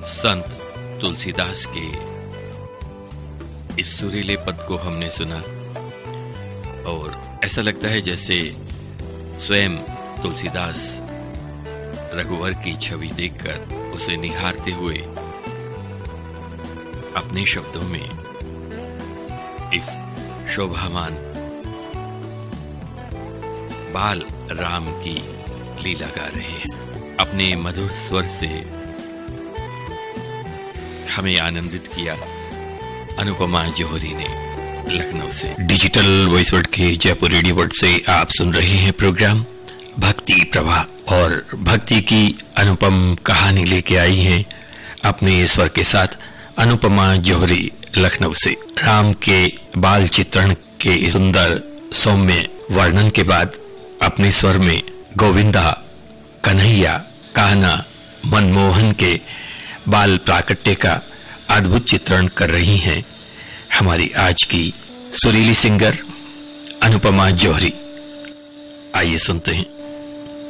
संत तुलसीदास के इस सुरीले पद को हमने सुना और ऐसा लगता है जैसे स्वयं तुलसीदास रघुवर की छवि देखकर उसे निहारते हुए अपने शब्दों में इस शोभामान बाल राम की लीला गा रहे हैं। अपने मधुर स्वर से हमें आनंदित किया अनुपमा जौहरी ने लखनऊ से। डिजिटल वॉइस वर्ल्ड के जयपुर रेडियो वर्ल्ड से आप सुन रहे हैं प्रोग्राम भक्ति प्रवाह और भक्ति की अनुपम कहानी लेके आई हैं अपने स्वर के साथ अनुपमा जौहरी लखनऊ से। राम के बाल चित्रण के सुंदर सौम्य वर्णन के बाद अपने स्वर में गोविंदा, कन्हैया, कान्हा, मनमोहन के बाल प्राकट्य का अद्भुत चित्रण कर रही हैं हमारी आज की सुरीली सिंगर अनुपमा जौहरी। आइए सुनते हैं।